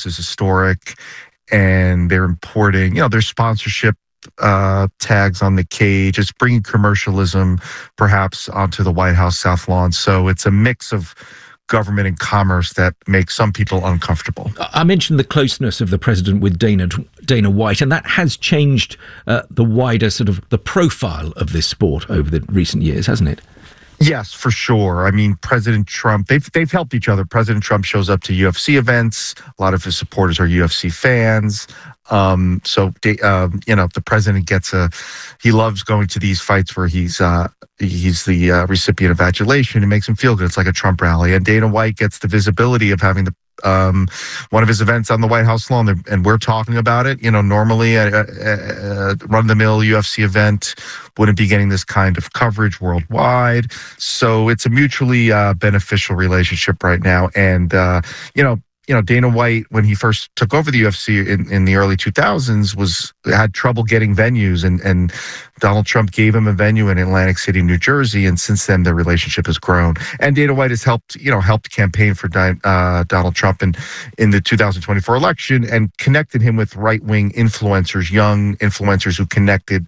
fights is historic, and they're importing, their sponsorship tags on the cage. It's bringing commercialism perhaps onto the White House South Lawn. So it's a mix of government and commerce that makes some people uncomfortable. I mentioned the closeness of the president with Dana White, and that has changed the wider sort of the profile of this sport over the recent years, hasn't it? Yes, for sure. I mean, President Trump, they've helped each other. President Trump shows up to UFC events. A lot of his supporters are UFC fans. The president he loves going to these fights where he's the recipient of adulation. It makes him feel good. It's like a Trump rally. And Dana White gets the visibility of having one of his events on the White House lawn, and we're talking about it. Normally a run-of-the-mill UFC event wouldn't be getting this kind of coverage worldwide. So it's a mutually beneficial relationship right now. And Dana White, when he first took over the UFC in the early 2000s, had trouble getting venues, and Donald Trump gave him a venue in Atlantic City, New Jersey, and since then their relationship has grown. And Dana White has helped campaign for Donald Trump in the 2024 election, and connected him with right-wing influencers, young influencers who connected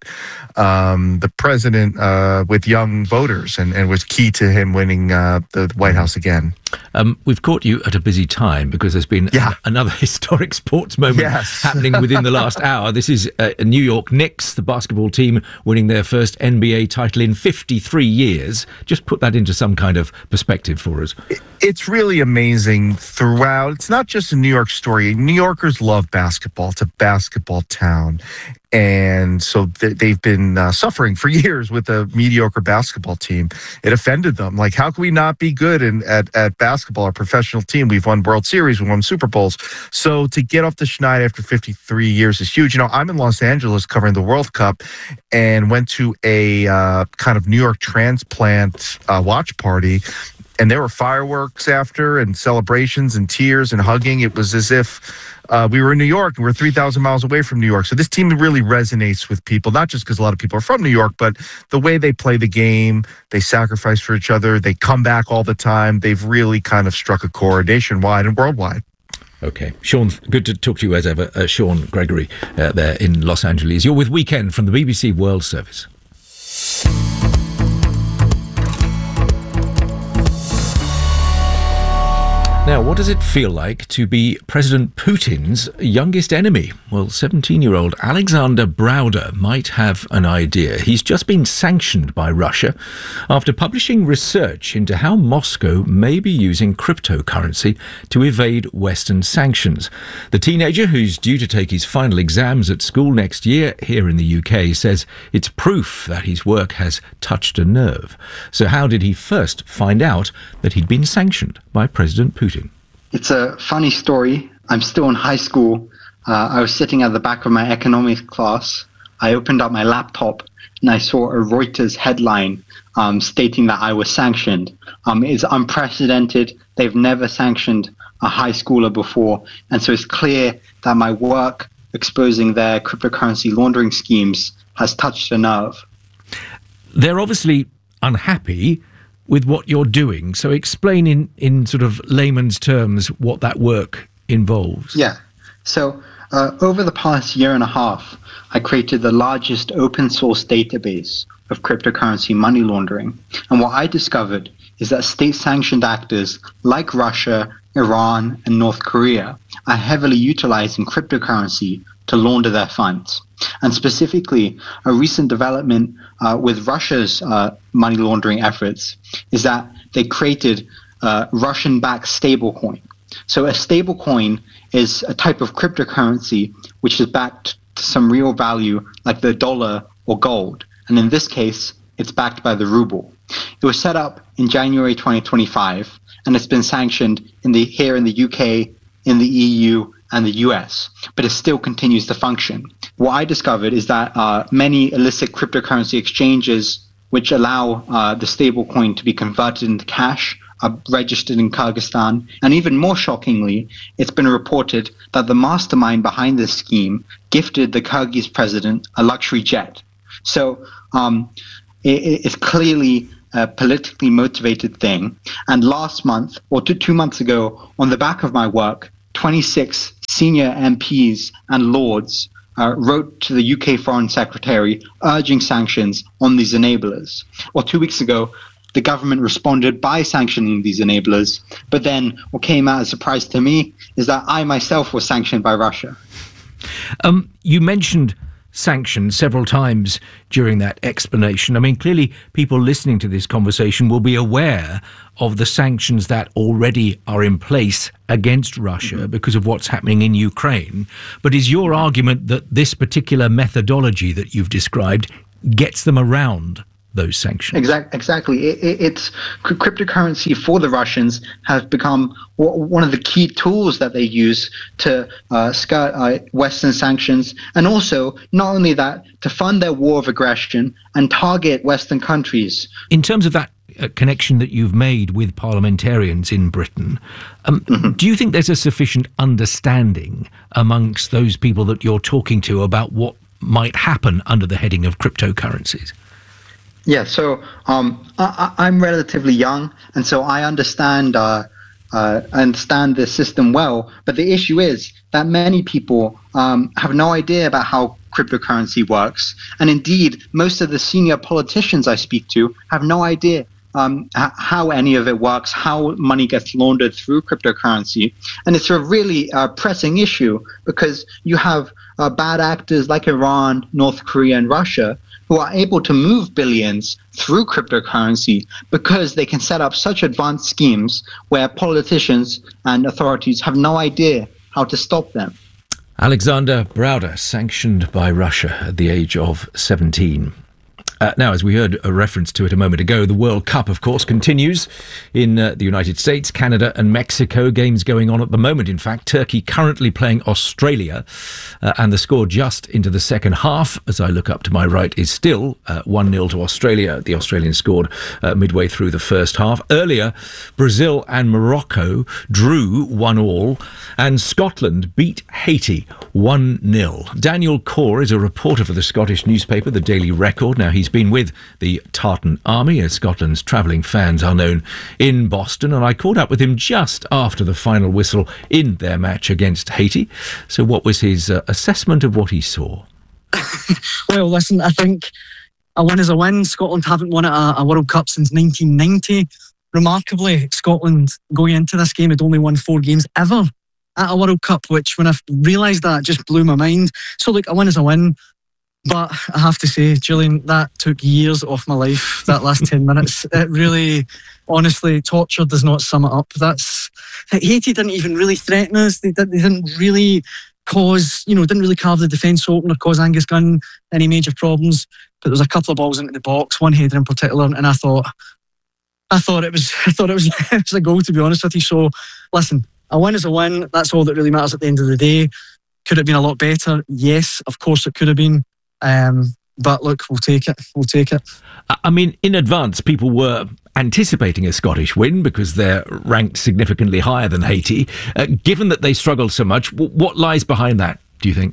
the president with young voters, and was key to him winning the White House again. We've caught you at a busy time because there's been another historic sports moment happening within the last hour. This is New York Knicks, the basketball team, winning their first NBA title in 53 years. Just put that into some kind of perspective for us. It's really amazing throughout. It's not just a New York story. New Yorkers love basketball. It's a basketball town. And so they've been suffering for years with a mediocre basketball team. It offended them. Like, how can we not be good at basketball? Our professional team, we've won World Series, we won Super Bowls. So to get off the schneid after 53 years is huge. I'm in Los Angeles covering the World Cup, and went to a kind of New York transplant watch party. And there were fireworks after, and celebrations and tears and hugging. It was as if we were in New York, and we're 3,000 miles away from New York. So this team really resonates with people, not just because a lot of people are from New York, but the way they play the game, they sacrifice for each other, they come back all the time. They've really kind of struck a chord nationwide and worldwide. Okay. Sean, good to talk to you as ever. Sean Gregory there in Los Angeles. You're with Weekend from the BBC World Service. Now, what does it feel like to be President Putin's youngest enemy? Well, 17-year-old Alexander Browder might have an idea. He's just been sanctioned by Russia after publishing research into how Moscow may be using cryptocurrency to evade Western sanctions. The teenager, who's due to take his final exams at school next year here in the UK, says it's proof that his work has touched a nerve. So how did he first find out that he'd been sanctioned by President Putin? It's a funny story. I'm still in high school. I was sitting at the back of my economics class. I opened up my laptop and I saw a Reuters headline stating that I was sanctioned. It's unprecedented. They've never sanctioned a high schooler before. And so it's clear that my work exposing their cryptocurrency laundering schemes has touched a nerve. They're obviously unhappy with what you're doing. So explain in sort of layman's terms what that work involves. Yeah. So over the past year and a half, I created the largest open source database of cryptocurrency money laundering. And what I discovered is that state-sanctioned actors like Russia, Iran, and North Korea are heavily utilizing cryptocurrency to launder their funds. And specifically, a recent development with Russia's money laundering efforts is that they created a Russian-backed stablecoin. So a stablecoin is a type of cryptocurrency which is backed to some real value like the dollar or gold. And in this case, it's backed by the ruble. It was set up in January 2025, and it's been sanctioned here in the UK, in the EU, and the US, but it still continues to function. What I discovered is that many illicit cryptocurrency exchanges which allow the stablecoin to be converted into cash are registered in Kyrgyzstan. And even more shockingly, it's been reported that the mastermind behind this scheme gifted the Kyrgyz president a luxury jet. So it's clearly a politically motivated thing. And last month, or 2 months ago, on the back of my work, 26 senior MPs and lords wrote to the UK Foreign Secretary urging sanctions on these enablers. Well, 2 weeks ago, the government responded by sanctioning these enablers. But then what came out as a surprise to me is that I myself was sanctioned by Russia. You mentioned sanctions several times during that explanation. I mean, clearly people listening to this conversation will be aware of the sanctions that already are in place against Russia because of what's happening in Ukraine. But is your argument that this particular methodology that you've described gets them around those sanctions? Exactly. It's cryptocurrency for the Russians has become one of the key tools that they use to skirt Western sanctions, and also not only that, to fund their war of aggression and target Western countries. In terms of that connection that you've made with parliamentarians in Britain, do you think there's a sufficient understanding amongst those people that you're talking to about what might happen under the heading of cryptocurrencies? Yeah, so I'm relatively young, and so I understand the system well. But the issue is that many people have no idea about how cryptocurrency works, and indeed, most of the senior politicians I speak to have no idea how any of it works, how money gets laundered through cryptocurrency. And it's a really pressing issue because you have bad actors like Iran, North Korea, and Russia who are able to move billions through cryptocurrency because they can set up such advanced schemes where politicians and authorities have no idea how to stop them. Alexander Browder, sanctioned by Russia at the age of 17. Now, as we heard a reference to it a moment ago, the World Cup, of course, continues in the United States, Canada and Mexico. Games going on at the moment, in fact. Turkey currently playing Australia. And the score just into the second half, as I look up to my right, is still 1-0 to Australia. The Australians scored midway through the first half. Earlier, Brazil and Morocco drew 1-1. And Scotland beat Haiti 1-0. Daniel Corr is a reporter for the Scottish newspaper, the Daily Record. Now, he's been with the Tartan Army, as Scotland's travelling fans are known, in Boston, and I caught up with him just after the final whistle in their match against Haiti. So what was his assessment of what he saw? Well, listen, I think a win is a win. Scotland haven't won at a World Cup since 1990. Remarkably, Scotland, going into this game, had only won 4 games ever at a World Cup, which, when I realised that, just blew my mind. So, look, a win is a win. But I have to say, Julian, that took years off my life, that last 10 minutes. It really, honestly, torture does not sum it up. Haiti didn't even really threaten us. They didn't really didn't really carve the defence open or cause Angus Gunn any major problems. But there was a couple of balls into the box, one header in particular, and I thought it was a goal, to be honest with you. So, listen, a win is a win. That's all that really matters at the end of the day. Could it have been a lot better? Yes, of course it could have been. But look, we'll take it. I mean, in advance, people were anticipating a Scottish win because they're ranked significantly higher than Haiti. Given that they struggled so much, what lies behind that, do you think?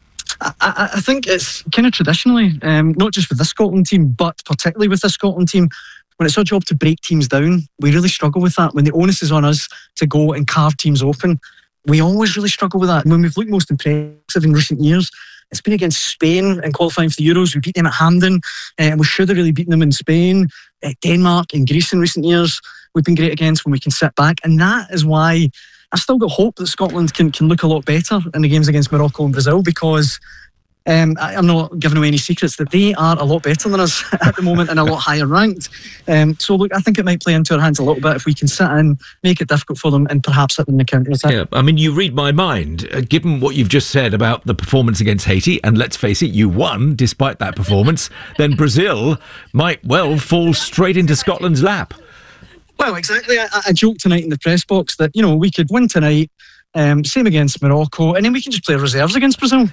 I think it's kind of traditionally, not just with this Scotland team, but particularly with this Scotland team, when it's our job to break teams down, we really struggle with that. When the onus is on us to go and carve teams open, we always really struggle with that. And when we've looked most impressive in recent years, it's been against Spain in qualifying for the Euros. We beat them at Hampden, and we should have really beaten them in Spain. Denmark and Greece in recent years, we've been great against when we can sit back. And that is why I've still got hope that Scotland can look a lot better in the games against Morocco and Brazil, because I'm not giving away any secrets that they are a lot better than us at the moment and a lot higher ranked. So look, I think it might play into our hands a little bit if we can sit and make it difficult for them and perhaps hit them in the counter attack. Yeah, I mean, you read my mind. Given what you've just said about the performance against Haiti, and let's face it, you won despite that performance, then Brazil might well fall straight into Scotland's lap. Well, exactly. I joked tonight in the press box that, we could win tonight, same against Morocco, and then we can just play reserves against Brazil.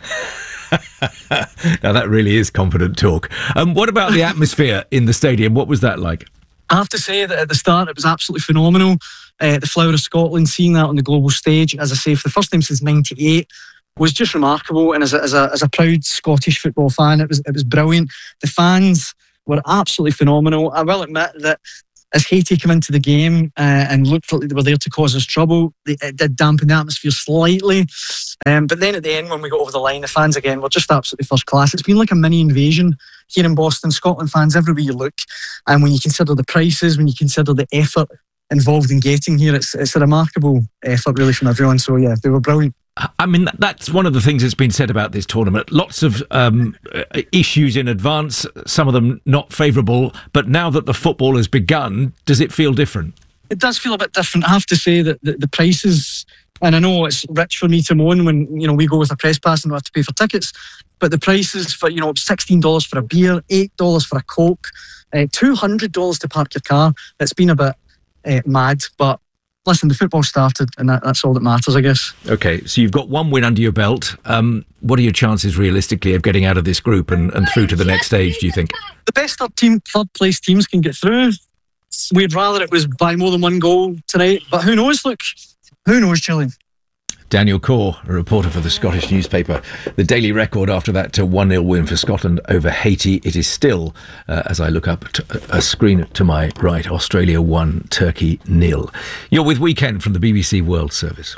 Now that really is confident talk. What about the atmosphere in the stadium? What was that like? I have to say that at the start it was absolutely phenomenal. The Flower of Scotland, seeing that on the global stage, as I say, for the first time since '98, was just remarkable. And as a proud Scottish football fan, it was brilliant. The fans were absolutely phenomenal. I will admit that as Haiti came into the game and looked like they were there to cause us trouble, it did dampen the atmosphere slightly. But then at the end, when we got over the line, the fans again were just absolutely first class. It's been like a mini invasion here in Boston. Scotland fans everywhere you look. And when you consider the prices, when you consider the effort involved in getting here, it's a remarkable effort really from everyone. So yeah, they were brilliant. I mean, that's one of the things that's been said about this tournament. Lots of issues in advance, some of them not favourable. But now that the football has begun, does it feel different? It does feel a bit different. I have to say that the prices, and I know it's rich for me to moan when we go with a press pass and we have to pay for tickets, but the prices for $16 for a beer, $8 for a Coke, $200 to park your car. It's been a bit mad, but listen, the football started, and that's all that matters, I guess. Okay, so you've got one win under your belt. What are your chances, realistically, of getting out of this group and through to the next stage, do you think? The best third-place teams can get through. We'd rather it was by more than one goal tonight, but who knows, look. Who knows, Gillian? Daniel Corr, a reporter for the Scottish newspaper. The Daily Record after that 1-0 win for Scotland over Haiti. It is still, as I look up a screen to my right, Australia 1, Turkey 0. You're with Weekend from the BBC World Service.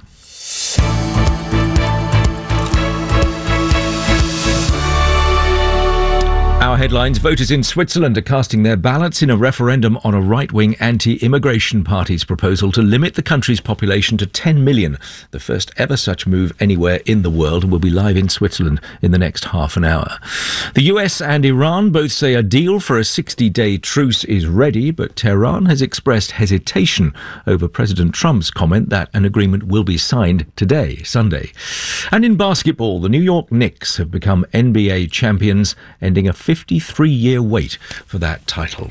Our headlines: voters in Switzerland are casting their ballots in a referendum on a right-wing anti-immigration party's proposal to limit the country's population to 10 million. The first ever such move anywhere in the world, and will be live in Switzerland in the next half an hour. The US and Iran both say a deal for a 60-day truce is ready, but Tehran has expressed hesitation over President Trump's comment that an agreement will be signed today, Sunday. And in basketball, the New York Knicks have become NBA champions, ending a 53-year wait for that title.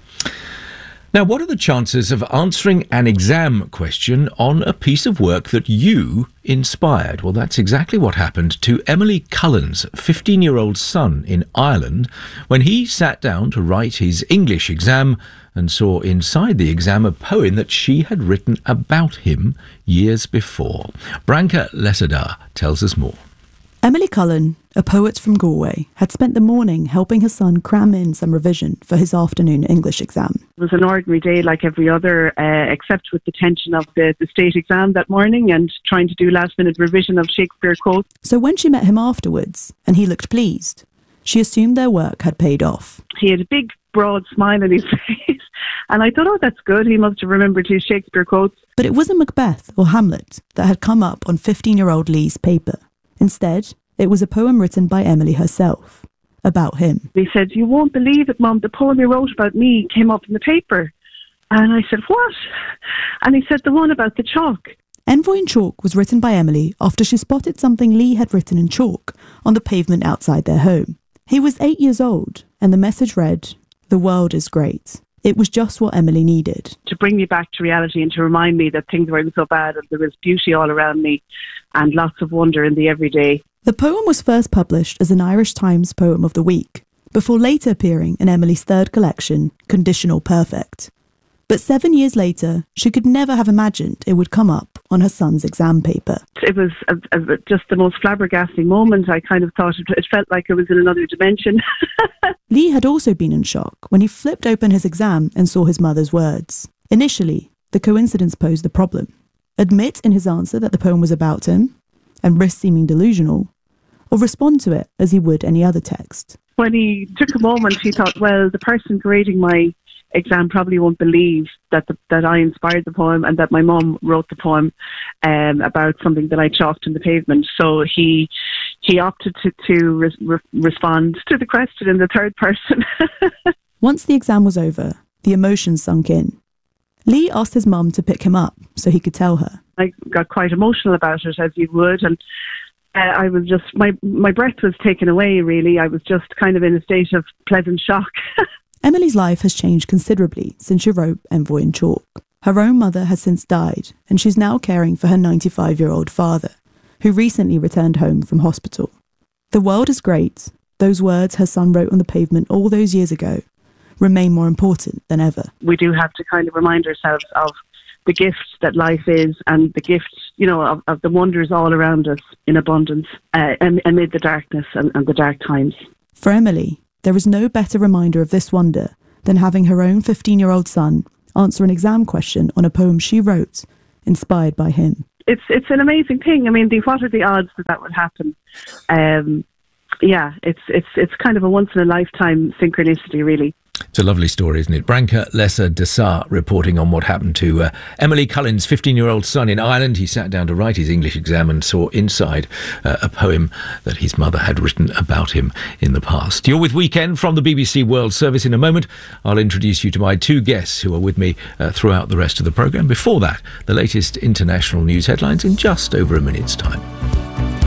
Now, what are the chances of answering an exam question on a piece of work that you inspired? Well, that's exactly what happened to Emily Cullen's 15-year-old son in Ireland when he sat down to write his English exam and saw inside the exam a poem that she had written about him years before. Branka Lesadar tells us more. Emily Cullen, a poet from Galway, had spent the morning helping her son cram in some revision for his afternoon English exam. It was an ordinary day like every other, except with the tension of the state exam that morning and trying to do last-minute revision of Shakespeare quotes. So when she met him afterwards, and he looked pleased, she assumed their work had paid off. He had a big, broad smile on his face, and I thought, oh, that's good, he must have remembered his Shakespeare quotes. But it wasn't Macbeth or Hamlet that had come up on 15-year-old Lee's paper. Instead, it was a poem written by Emily herself, about him. He said, "You won't believe it, Mum, the poem you wrote about me came up in the paper." And I said, "What?" And he said, "The one about the chalk." Envoy in Chalk was written by Emily after she spotted something Lee had written in chalk on the pavement outside their home. He was 8 years old, and the message read, "The world is great." It was just what Emily needed. To bring me back to reality and to remind me that things weren't so bad and there was beauty all around me and lots of wonder in the everyday. The poem was first published as an Irish Times Poem of the Week, before later appearing in Emily's third collection, Conditional Perfect. But 7 years later, she could never have imagined it would come up on her son's exam paper. It was just the most flabbergasting moment. I kind of thought it felt like it was in another dimension. Lee had also been in shock when he flipped open his exam and saw his mother's words. Initially, the coincidence posed a problem. Admit in his answer that the poem was about him, and risk seeming delusional, or respond to it as he would any other text. When he took a moment, he thought, well, the person grading my exam probably won't believe that I inspired the poem and that my mum wrote the poem about something that I chalked in the pavement. So he opted to respond to the question in the third person. Once the exam was over, the emotions sunk in. Lee asked his mum to pick him up so he could tell her. I got quite emotional about it, as you would, and I was just, my breath was taken away, really. I was just kind of in a state of pleasant shock. Emily's life has changed considerably since she wrote Envoy in Chalk. Her own mother has since died, and she's now caring for her 95-year-old father, who recently returned home from hospital. The world is great. Those words her son wrote on the pavement all those years ago remain more important than ever. We do have to kind of remind ourselves of the gift that life is and the gift, of the wonders all around us in abundance amid the darkness and the dark times. For Emily, there is no better reminder of this wonder than having her own 15-year-old son answer an exam question on a poem she wrote, inspired by him. It's an amazing thing. I mean, what are the odds that would happen? It's kind of a once in a lifetime synchronicity, really. It's a lovely story, isn't it? Branka Lesser-Dessart reporting on what happened to Emily Cullen's 15-year-old son in Ireland. He sat down to write his English exam and saw inside a poem that his mother had written about him in the past. You're with Weekend from the BBC World Service. In a moment, I'll introduce you to my two guests who are with me throughout the rest of the programme. Before that, the latest international news headlines in just over a minute's time.